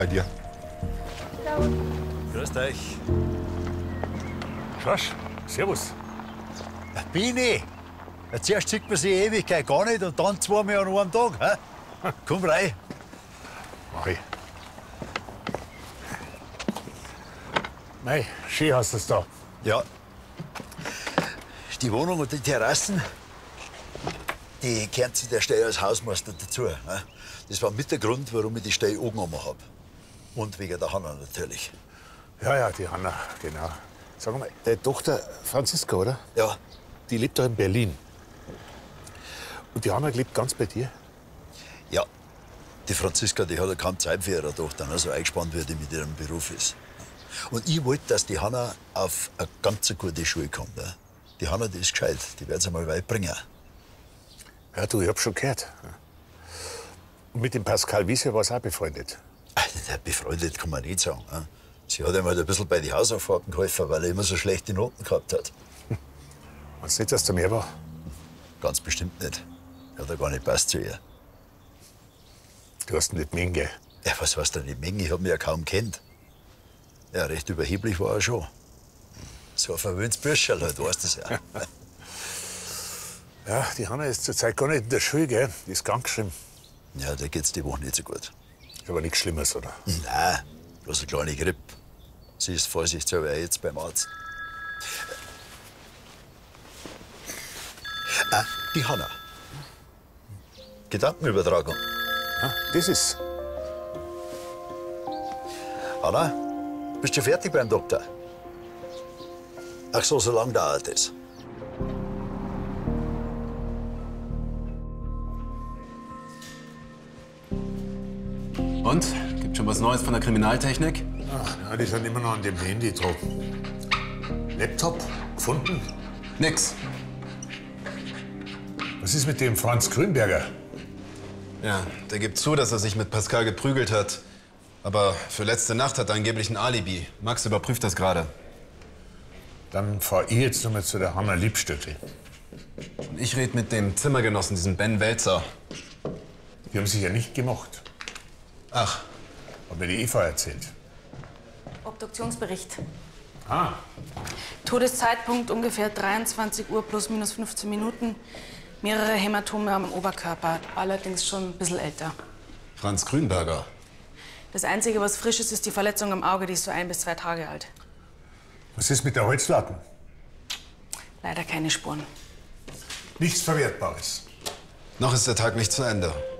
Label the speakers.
Speaker 1: Bei dir.
Speaker 2: Grüßt euch.
Speaker 3: Schorsch, servus.
Speaker 2: Bini, zuerst sieht man sich Ewigkeit gar nicht und dann zweimal an einem Tag. He? Komm rein.
Speaker 3: Mach ich. Mei, schön hast du es da.
Speaker 2: Ja. Die Wohnung und die Terrassen, die gehören zu der Stelle als Hausmeister dazu. He? Das war mit der Grund, warum ich die Stelle angenommen habe. Und wegen der Hanna natürlich.
Speaker 3: Ja, die Hanna, genau. Sag mal, deine Tochter Franziska, oder?
Speaker 2: Ja.
Speaker 3: Die lebt da in Berlin. Und die Hanna lebt ganz bei dir?
Speaker 2: Ja. Die Franziska, die hat ja kaum Zeit für ihre Tochter, ne? So eingespannt, wie die mit ihrem Beruf ist. Und ich wollte, dass die Hanna auf eine ganz gute Schule kommt. Ne? Die Hanna, die ist gescheit, die wird sie mal weit bringen.
Speaker 3: Ja, du, ich hab schon gehört. Und mit dem Pascal Wiese war sie auch befreundet.
Speaker 2: Befreundet kann man nicht sagen. Ne? Sie hat ihm halt ein bisschen bei den Hausaufgaben geholfen, weil er immer so schlechte Noten gehabt hat.
Speaker 3: Meinst du nicht, dass da mehr war?
Speaker 2: Ganz bestimmt nicht. Hat er gar nicht passt zu ihr.
Speaker 3: Du hast nicht Menge.
Speaker 2: Ja, was heißt denn die Menge? Ich hab mich ja kaum kennt. Ja, recht überheblich war er schon. So ein verwöhntes Bürscherl halt, weißt du ja.
Speaker 3: Ja, die Hanna ist zurzeit gar nicht in der Schule, gell? Die ist krankgeschrieben.
Speaker 2: Ja, der geht's die Woche nicht so gut.
Speaker 3: Ist aber nichts Schlimmes, oder?
Speaker 2: Nein, bloß eine kleine Grippe. Sie ist vorsichtshalber jetzt beim Arzt. Die Hanna. Gedankenübertragung.
Speaker 3: Ah, das ist.
Speaker 2: Hanna, bist du fertig beim Doktor? Ach so lange dauert es.
Speaker 4: Und? Gibt schon was Neues von der Kriminaltechnik?
Speaker 3: Ach, ja, die sind immer noch an dem Handy dran. Laptop gefunden?
Speaker 4: Nix.
Speaker 3: Was ist mit dem Franz Grünberger?
Speaker 4: Ja, der gibt zu, dass er sich mit Pascal geprügelt hat. Aber für letzte Nacht hat er angeblich ein Alibi. Max überprüft das gerade.
Speaker 3: Dann fahr ich jetzt noch mal zu der Hanna Liebstöckl.
Speaker 4: Und ich rede mit dem Zimmergenossen, diesem Ben Welzer.
Speaker 3: Die haben sich ja nicht gemocht.
Speaker 4: Ach.
Speaker 3: Hat mir die Eva erzählt.
Speaker 5: Obduktionsbericht.
Speaker 3: Ah.
Speaker 5: Todeszeitpunkt ungefähr 23 Uhr plus minus 15 Minuten. Mehrere Hämatome am Oberkörper, allerdings schon ein bisschen älter.
Speaker 4: Franz Grünberger.
Speaker 5: Das Einzige, was frisch ist, ist die Verletzung am Auge, die ist so 1 bis 2 Tage alt.
Speaker 3: Was ist mit der Holzlatten?
Speaker 5: Leider keine Spuren.
Speaker 3: Nichts Verwertbares.
Speaker 4: Noch ist der Tag nicht zu Ende.